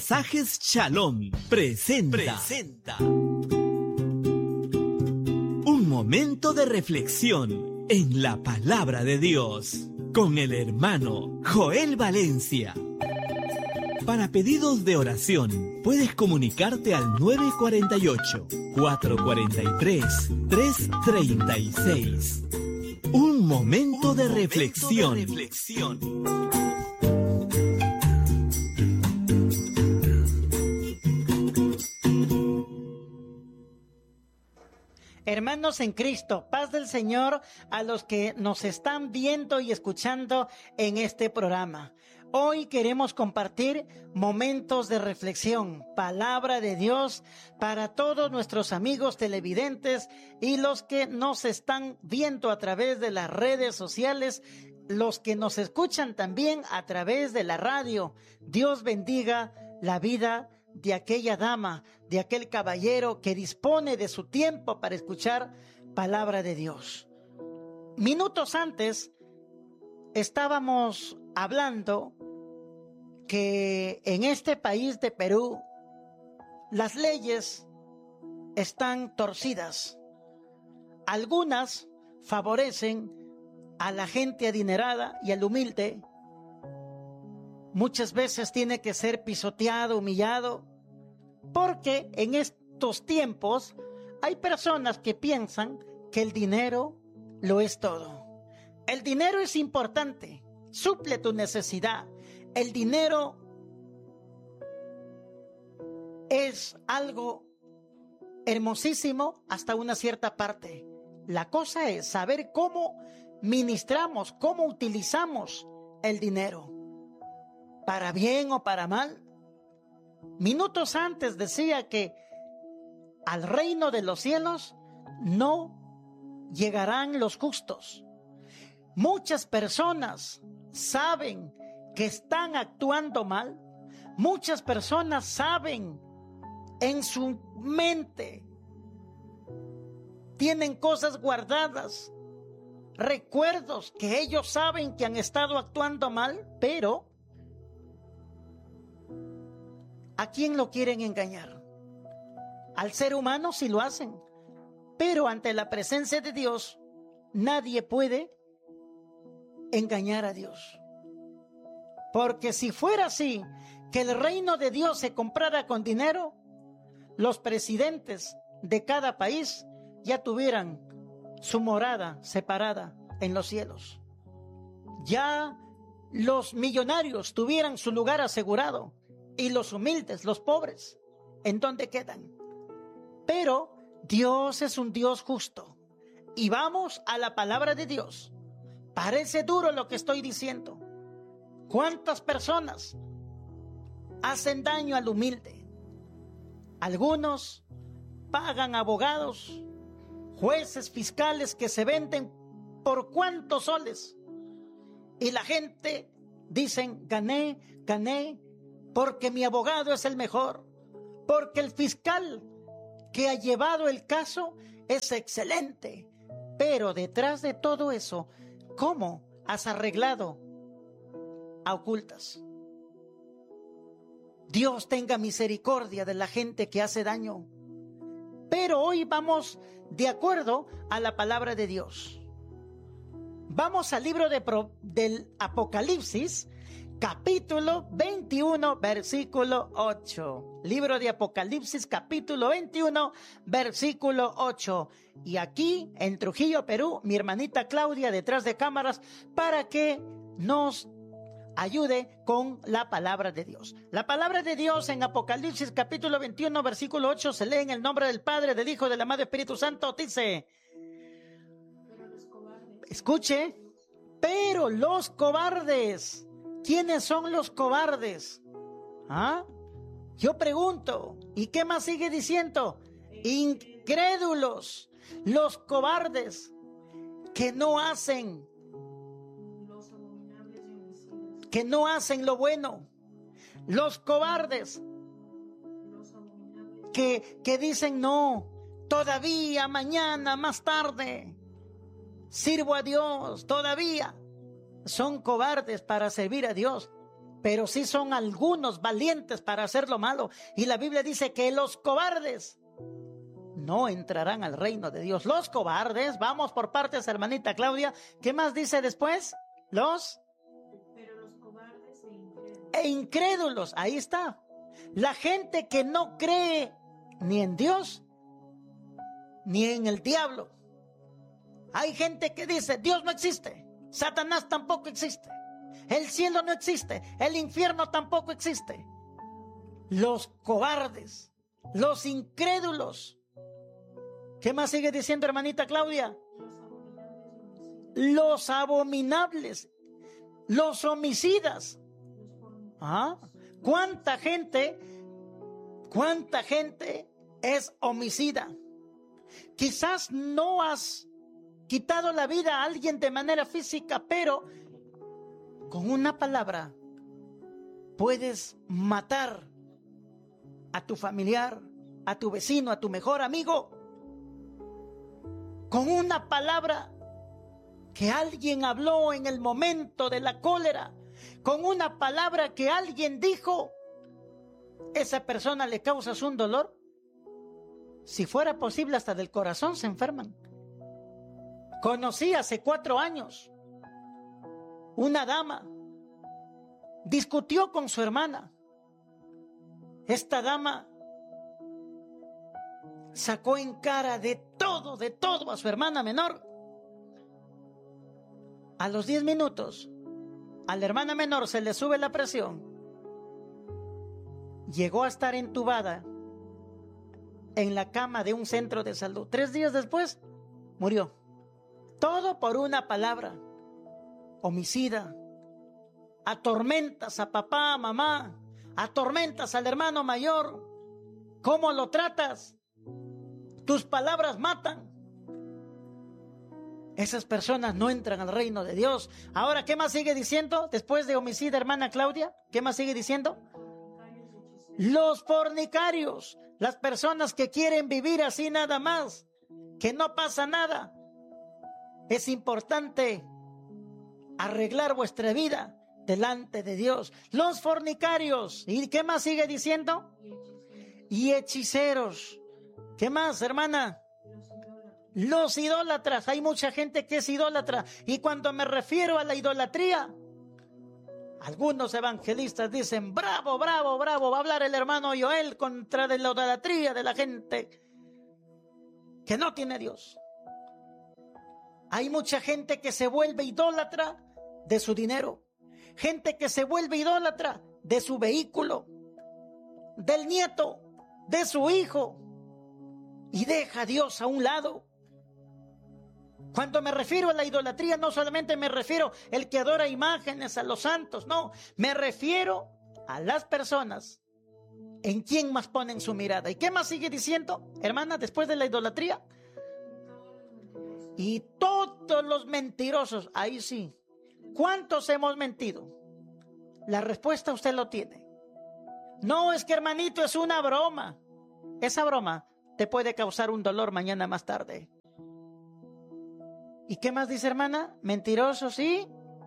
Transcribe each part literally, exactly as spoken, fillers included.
Mensajes Shalom presenta, presenta un momento de reflexión en la palabra de Dios con el hermano Joel Valencia. Para pedidos de oración, puedes comunicarte al nueve cuatro ocho, cuatro cuatro tres, tres tres seis. Un momento de reflexión. De reflexión. Hermanos en Cristo, paz del Señor a los que nos están viendo y escuchando en este programa. Hoy queremos compartir momentos de reflexión, palabra de Dios para todos nuestros amigos televidentes y los que nos están viendo a través de las redes sociales, los que nos escuchan también a través de la radio. Dios bendiga la vida de aquella dama, de aquel caballero que dispone de su tiempo para escuchar palabra de Dios. Minutos antes estábamos hablando que en este país de Perú las leyes están torcidas. Algunas favorecen a la gente adinerada y al humilde. Muchas veces tiene que ser pisoteado, humillado, porque en estos tiempos hay personas que piensan que el dinero lo es todo. El dinero es importante, suple tu necesidad. El dinero es algo hermosísimo hasta una cierta parte. La cosa es saber cómo ministramos, cómo utilizamos el dinero. Para bien o para mal. Minutos antes decía que al reino de los cielos no llegarán los justos. Muchas personas saben que están actuando mal. Muchas personas saben en su mente, tienen cosas guardadas, recuerdos que ellos saben que han estado actuando mal, pero ¿a quién lo quieren engañar? Al ser humano sí lo hacen, pero ante la presencia de Dios, nadie puede engañar a Dios. Porque si fuera así, que el reino de Dios se comprara con dinero, los presidentes de cada país ya tuvieran su morada separada en los cielos. Ya los millonarios tuvieran su lugar asegurado. Y los humildes, los pobres, ¿en dónde quedan? Pero Dios es un Dios justo. Y vamos a la palabra de Dios. Parece duro lo que estoy diciendo. ¿Cuántas personas hacen daño al humilde? Algunos pagan abogados, jueces, fiscales que se venden por cuántos soles. Y la gente dicen, gané, gané, porque mi abogado es el mejor, porque el fiscal que ha llevado el caso es excelente. Pero detrás de todo eso, ¿cómo has arreglado a ocultas? Dios tenga misericordia de la gente que hace daño. Pero hoy vamos de acuerdo a la palabra de Dios. Vamos al libro de Pro, del Apocalipsis, capítulo veintiuno, versículo ocho. Libro de Apocalipsis, capítulo veintiuno, versículo ocho. Y aquí, en Trujillo, Perú, mi hermanita Claudia, detrás de cámaras, para que nos ayude con la palabra de Dios. La palabra de Dios en Apocalipsis, capítulo veintiuno, versículo ocho, se lee en el nombre del Padre, del Hijo y del amado Espíritu Santo. Dice, escuche, pero los cobardes. ¿Quiénes son los cobardes? ¿Ah? Yo pregunto, ¿y qué más sigue diciendo? Incrédulos, los cobardes que no hacen, que no hacen lo bueno, los cobardes que, que dicen no, todavía, mañana, más tarde, sirvo a Dios, todavía. Son cobardes para servir a Dios. pero sí son algunos valientes para hacer lo malo. Y la Biblia dice que los cobardes no entrarán al reino de Dios. Los cobardes, vamos por partes, hermanita Claudia. ¿Qué más dice después? Los... Pero los cobardes e incrédulos. E incrédulos, ahí está. La gente que no cree ni en Dios, ni en el diablo. Hay gente que dice, Dios no existe, Satanás tampoco existe, el cielo no existe, el infierno tampoco existe. Los cobardes, los incrédulos. ¿Qué más sigue diciendo, hermanita Claudia? Los abominables, los homicidas. ¿Ah? ¿Cuánta gente, cuánta gente es homicida? Quizás no has quitado la vida a alguien de manera física, pero con una palabra puedes matar a tu familiar, a tu vecino, a tu mejor amigo. Con una palabra que alguien habló en el momento de la cólera, con una palabra que alguien dijo, esa persona le causas un dolor. Si fuera posible, hasta del corazón se enferman. Conocí hace cuatro años una dama, discutió con su hermana. Esta dama sacó en cara de todo, de todo a su hermana menor. A los diez minutos, a la hermana menor se le sube la presión. Llegó a estar entubada en la cama de un centro de salud. Tres días después, murió. Todo por una palabra. Homicida. Atormentas a papá, a mamá. Atormentas al hermano mayor. ¿Cómo lo tratas? Tus palabras matan. Esas personas no entran al reino de Dios. Ahora, ¿qué más sigue diciendo? Después de homicida, hermana Claudia, ¿qué más sigue diciendo? Los fornicarios, las personas que quieren vivir así nada más, que no pasa nada. Es importante arreglar vuestra vida delante de Dios. Los fornicarios, ¿y qué más sigue diciendo? Y hechiceros. ¿Qué más, hermana? Los idólatras. Hay mucha gente que es idólatra. Y cuando me refiero a la idolatría, algunos evangelistas dicen, bravo, bravo, bravo, va a hablar el hermano Joel contra la idolatría de la gente que no tiene Dios. Hay mucha gente que se vuelve idólatra de su dinero, gente que se vuelve idólatra de su vehículo, del nieto, de su hijo, y deja a Dios a un lado. Cuando me refiero a la idolatría, no solamente me refiero al que adora imágenes, a los santos, no, me refiero a las personas en quien más ponen su mirada. ¿Y qué más sigue diciendo, hermana, después de la idolatría? Y todos los mentirosos, ahí sí. ¿Cuántos hemos mentido? La respuesta usted lo tiene. No, es que, hermanito, es una broma. Esa broma te puede causar un dolor mañana más tarde. ¿Y qué más dice, hermana? Mentirosos, ¿sí?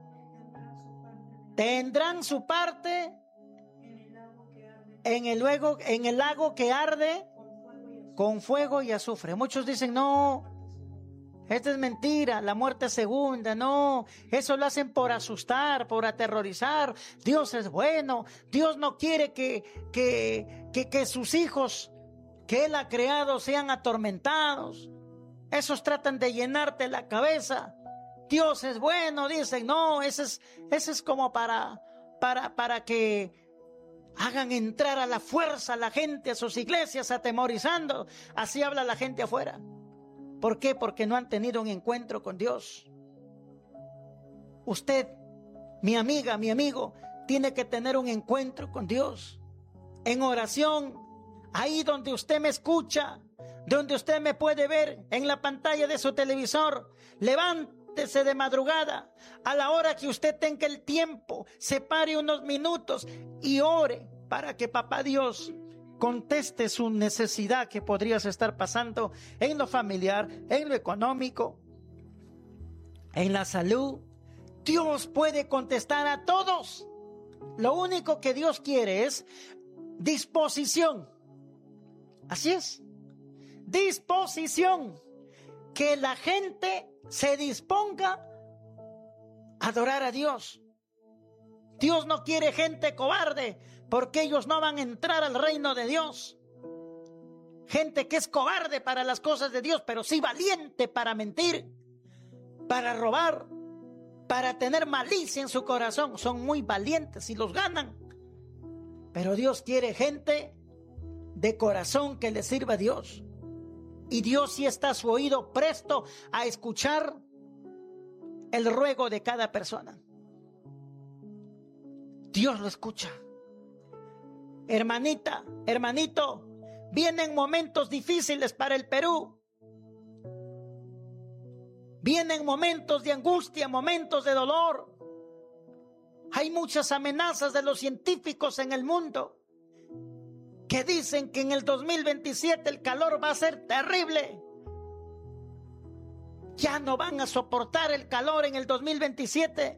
Tendrán su parte en el lago, en el lago que arde con fuego y azufre. Muchos dicen, no, esto es mentira, la muerte segunda, no, eso lo hacen por asustar, por aterrorizar. Dios es bueno, Dios no quiere que, que, que, que sus hijos que Él ha creado sean atormentados. Esos tratan de llenarte la cabeza. Dios es bueno, dicen. No, ese es, ese es como para, para, para que hagan entrar a la fuerza a la gente a sus iglesias atemorizando. Así habla la gente afuera. ¿Por qué? Porque no han tenido un encuentro con Dios. Usted, mi amiga, mi amigo, tiene que tener un encuentro con Dios. En oración, ahí donde usted me escucha, donde usted me puede ver en la pantalla de su televisor, levántese de madrugada, a la hora que usted tenga el tiempo, separe unos minutos y ore para que Papá Dios conteste su necesidad que podrías estar pasando en lo familiar, en lo económico, en la salud. Dios puede contestar a todos. Lo único que Dios quiere es disposición. Así es. Disposición. Que la gente se disponga a adorar a Dios. Dios no quiere gente cobarde, porque ellos no van a entrar al reino de Dios. Gente que es cobarde para las cosas de Dios, pero sí valiente para mentir, para robar, para tener malicia en su corazón. Son muy valientes y los ganan. Pero Dios quiere gente de corazón que le sirva a Dios. Y Dios sí está a su oído presto a escuchar el ruego de cada persona. Dios lo escucha. Hermanita, hermanito, vienen momentos difíciles para el Perú. Vienen momentos de angustia, momentos de dolor. Hay muchas amenazas de los científicos en el mundo que dicen que en el dos mil veintisiete el calor va a ser terrible. Ya no van a soportar el calor en el dos mil veintisiete.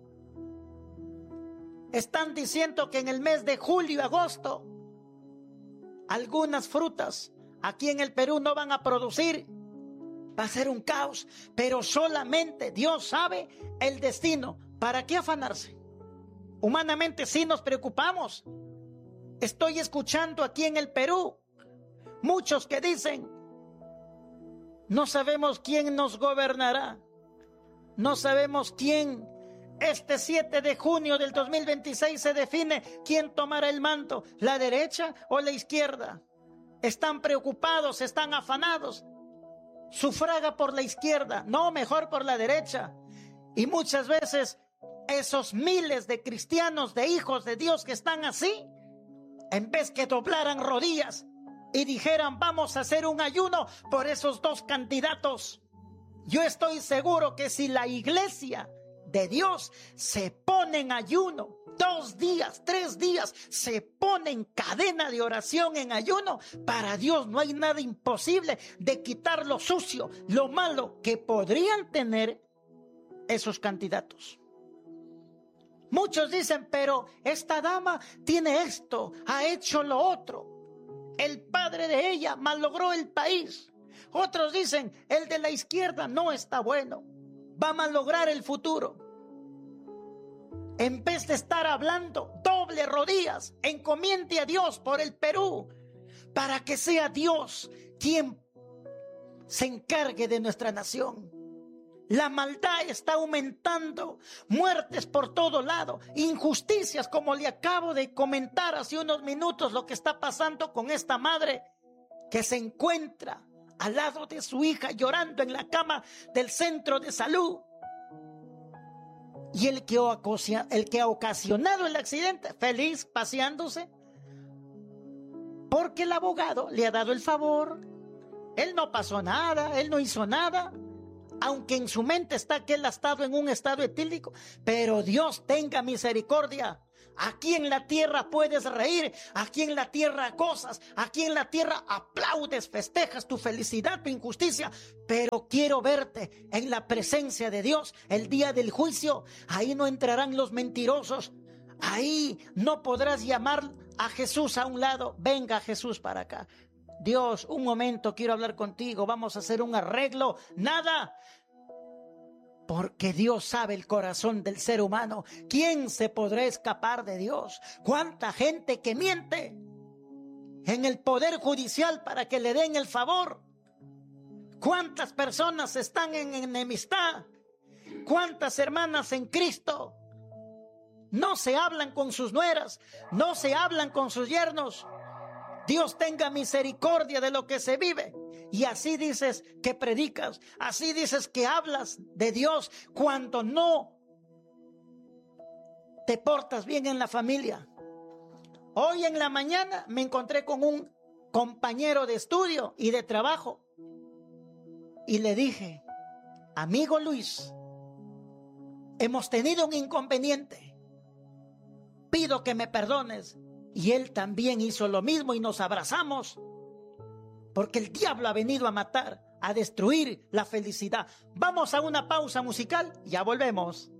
Están diciendo que en el mes de julio y agosto algunas frutas aquí en el Perú no van a producir. Va a ser un caos, pero solamente Dios sabe el destino. ¿Para qué afanarse? Humanamente sí nos preocupamos. Estoy escuchando aquí en el Perú muchos que dicen: no sabemos quién nos gobernará, no sabemos quién. Este siete de junio del dos mil veintiséis se define quién tomará el mando, la derecha o la izquierda. Están preocupados, están afanados. Sufraga por la izquierda, no, mejor por la derecha. Y muchas veces esos miles de cristianos, de hijos de Dios que están así, en vez que doblaran rodillas y dijeran: vamos a hacer un ayuno por esos dos candidatos, yo estoy seguro que si la iglesia de Dios se pone en ayuno, dos días, tres días, se pone en cadena de oración en ayuno, para Dios no hay nada imposible de quitar lo sucio, lo malo que podrían tener esos candidatos. Muchos dicen: pero esta dama tiene esto, ha hecho lo otro, el padre de ella malogró el país. Otros dicen: el de la izquierda no está bueno, va a malograr el futuro. En vez de estar hablando, doble rodillas, encomiende a Dios por el Perú, para que sea Dios quien se encargue de nuestra nación. La maldad está aumentando, muertes por todo lado, injusticias, como le acabo de comentar hace unos minutos lo que está pasando con esta madre que se encuentra al lado de su hija llorando en la cama del centro de salud. Y el que, el que ha ocasionado el accidente, feliz paseándose, porque el abogado le ha dado el favor. Él no pasó nada, él no hizo nada, aunque en su mente está que él ha estado en un estado etílico. Pero Dios tenga misericordia. Aquí en la tierra puedes reír, aquí en la tierra gozas, aquí en la tierra aplaudes, festejas tu felicidad, tu injusticia, pero quiero verte en la presencia de Dios el día del juicio. Ahí no entrarán los mentirosos, ahí no podrás llamar a Jesús a un lado: venga Jesús para acá. Dios, un momento, quiero hablar contigo, vamos a hacer un arreglo. Nada. Porque Dios sabe el corazón del ser humano. ¿Quién se podrá escapar de Dios? ¿Cuánta gente que miente en el poder judicial para que le den el favor? ¿Cuántas personas están en enemistad? ¿Cuántas hermanas en Cristo no se hablan con sus nueras, no se hablan con sus yernos? Dios tenga misericordia de lo que se vive. Y así dices que predicas, así dices que hablas de Dios, cuando no te portas bien en la familia. Hoy en la mañana me encontré con un compañero de estudio y de trabajo y le dije: amigo Luis, hemos tenido un inconveniente, pido que me perdones. Y él también hizo lo mismo y nos abrazamos, porque el diablo ha venido a matar, a destruir la felicidad. Vamos a una pausa musical, ya volvemos.